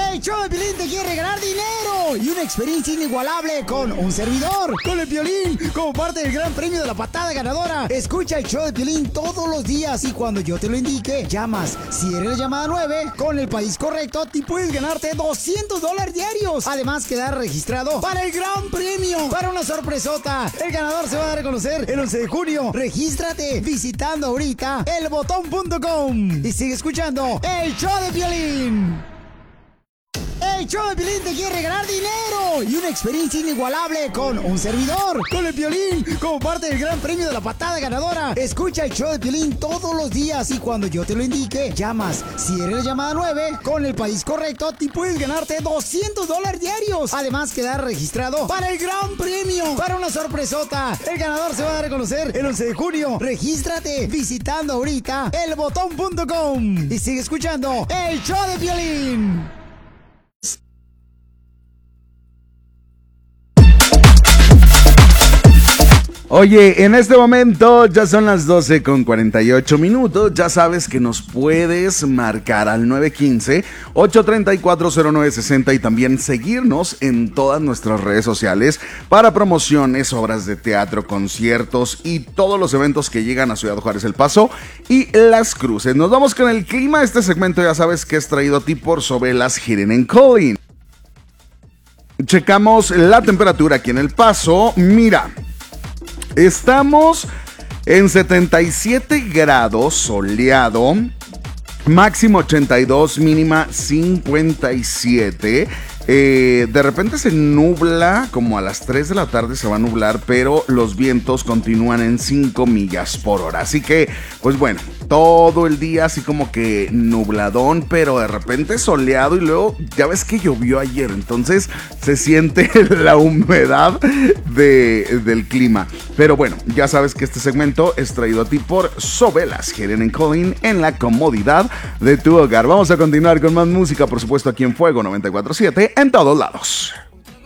El show de Piolín te quiere regalar dinero y una experiencia inigualable con un servidor, con el Piolín, como parte del gran premio de la patada ganadora. Escucha el show de Piolín todos los días y cuando yo te lo indique, llamas. Si eres la llamada 9, con el país correcto, te puedes ganarte $200 diarios. Además, quedar registrado para el gran premio, para una sorpresota. El ganador se va a dar a conocer el 11 de junio. Regístrate visitando ahorita elbotón.com y sigue escuchando el show de Piolín. El show de Piolín te quiere regalar dinero y una experiencia inigualable con un servidor, con el Piolín, como parte del gran premio de la patada ganadora. Escucha el show de Piolín todos los días y cuando yo te lo indique, llamas. Si eres la llamada 9, con el país correcto, te puedes ganarte $200 diarios. Además, quedar registrado para el gran premio, para una sorpresota. El ganador se va a dar a conocer el 11 de junio. Regístrate visitando ahorita elbotón.com y sigue escuchando el show de Piolín. Oye, en este momento ya son las 12:48. Ya sabes que nos puedes marcar al 915-834-0960 y también seguirnos en todas nuestras redes sociales para promociones, obras de teatro, conciertos y todos los eventos que llegan a Ciudad Juárez, El Paso y Las Cruces. Nos vamos con el clima. Este segmento ya sabes que es traído a ti por Sobelas Heating & Cooling. Checamos la temperatura aquí en El Paso. Mira, estamos en 77 grados, soleado, máximo 82, mínima 57. De repente se nubla, como a las 3 de la tarde se va a nublar, pero los vientos continúan en 5 millas por hora. Así que, pues bueno, todo el día así como que nubladón, pero de repente soleado y luego ya ves que llovió ayer, entonces se siente la humedad del clima. Pero bueno, ya sabes que este segmento es traído a ti por Sobelas Heating & Cooling en la comodidad de tu hogar. Vamos a continuar con más música, por supuesto, aquí en Fuego 94.7 en todos lados.